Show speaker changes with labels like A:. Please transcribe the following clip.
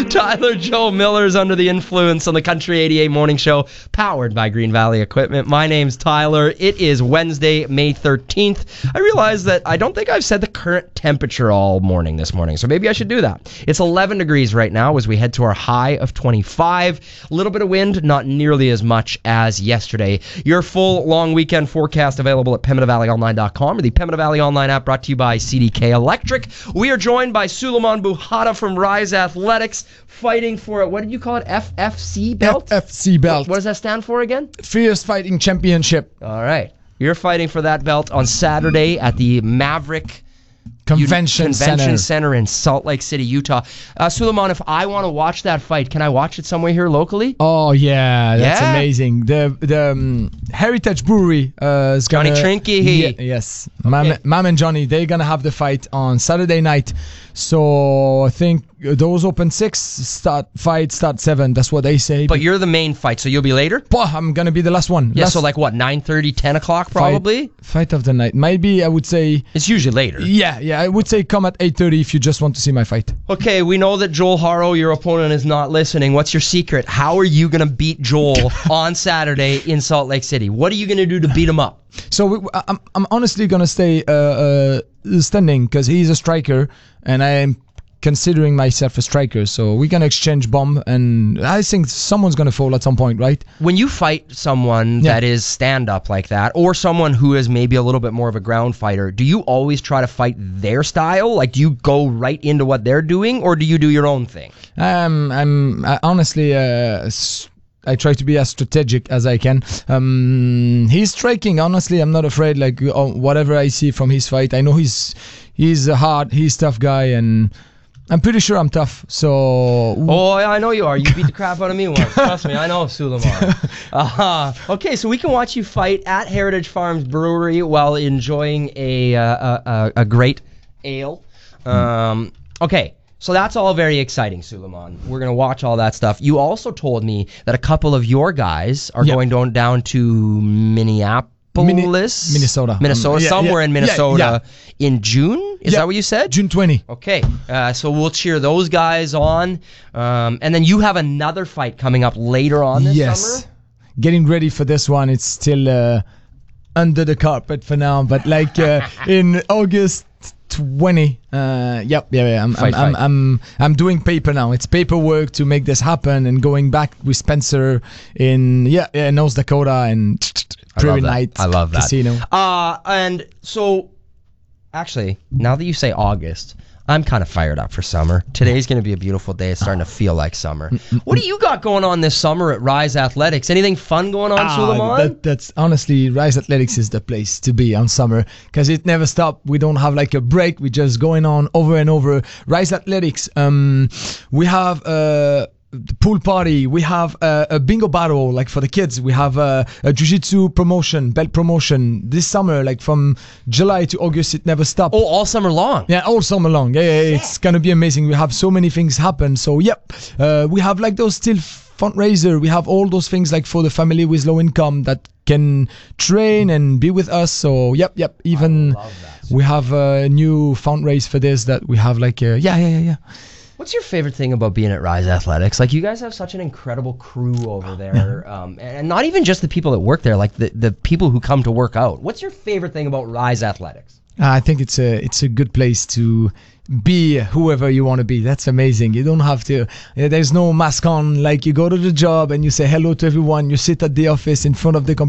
A: Tyler Joe Miller's Under the Influence on the Country 88 Morning Show, powered by Green Valley Equipment. My name's Tyler. It is Wednesday, May 13th. I realize that I don't think I've said the current temperature all morning this morning, so maybe I should do that. It's 11 degrees right now as we head to our high of 25. A little bit of wind, not nearly as much as yesterday. Your full long weekend forecast available at PemmineValleyOnline.com or the Pembina Valley Online app, brought to you by CDK Electric. We are joined by Suleiman Bouhadda from Rise Athletics, fighting for, what did you call it, FFC belt?
B: FFC belt.
A: What does that stand for again?
B: Fierce Fighting Championship.
A: All right. You're fighting for that belt on Saturday at the Maverick
B: Convention
A: Center in Salt Lake City, Utah. Suleiman, if I want to watch that fight, can I watch it somewhere here locally?
B: Oh yeah, that's amazing. The Heritage Brewery is
A: Johnny
B: gonna,
A: Trinky.
B: yes,
A: Okay.
B: Mam and Johnny, they're gonna have the fight on Saturday night. So I think those open 6, fight start 7. That's what they say.
A: But you're the main fight, so you'll be later?
B: I'm gonna be the last one.
A: Yeah, so like what, 9:30, 10 o'clock probably?
B: Fight of the night. Maybe I would say.
A: It's usually later.
B: Yeah, I would say come at 8:30 if you just want to see my fight.
A: Okay, we know that Joel Haro, your opponent, is not listening. What's your secret? How are you going to beat Joel on Saturday in Salt Lake City? What are you going to do to beat him up?
B: So I'm honestly going to stay standing because he's a striker and I'm considering myself a striker. So we're going to exchange bomb and I think someone's going to fall at some point, right?
A: When you fight someone that is stand-up like that, or someone who is maybe a little bit more of a ground fighter, do you always try to fight their style? Like, do you go right into what they're doing, or do you do your own thing?
B: Honestly, I try to be as strategic as I can. He's striking. Honestly, I'm not afraid. Like whatever I see from his fight, I know he's a tough guy, and I'm pretty sure I'm tough. So.
A: Oh, I know you are. You beat the crap out of me once. Trust me, I know Suleiman. Okay, so we can watch you fight at Heritage Farms Brewery while enjoying a great ale. Okay. So that's all very exciting, Suleiman. We're going to watch all that stuff. You also told me that a couple of your guys are going down to Minneapolis?
B: Minnesota.
A: Somewhere in Minnesota in June? Is that what you said?
B: June 20.
A: Okay. So we'll cheer those guys on. And then you have another fight coming up later on this summer?
B: Getting ready for this one. It's still under the carpet for now. But like in August 20. I'm doing paper now. It's paperwork to make this happen, and going back with Spencer in North Dakota and Prairie Night.
A: I love that
B: casino.
A: And so, actually, now that you say August, I'm kind of fired up for summer. Today's going to be a beautiful day. It's starting to feel like summer. What do you got going on this summer at Rise Athletics? Anything fun going on, Suleiman?
B: That's honestly, Rise Athletics is the place to be on summer because it never stops. We don't have like a break. We're just going on over and over. Rise Athletics, we have the pool party, we have a bingo battle like for the kids, we have a jiu-jitsu promotion, belt promotion this summer, like from July to August. It never stops.
A: Oh, all summer long?
B: Yeah, all summer long. Yeah, it's gonna be amazing. We have so many things happen. So we have like those still fundraiser. We have all those things like for the family with low income that can train and be with us. So even we have a new fundraiser for this that we have like
A: What's your favorite thing about being at Rise Athletics? Like, you guys have such an incredible crew over there, and not even just the people that work there, like the people who come to work out. What's your favorite thing about Rise Athletics?
B: I think it's a good place to be whoever you want to be. That's amazing. You don't have to, there's no mask on. Like, you go to the job and you say hello to everyone. You sit at the office in front of the computer.